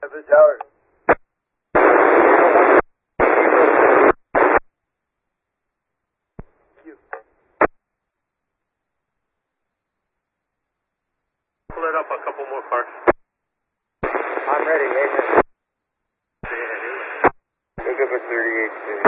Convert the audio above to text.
The tower. Pull it up a couple more cars. I'm ready, Agent. Say it, Pick up at 38.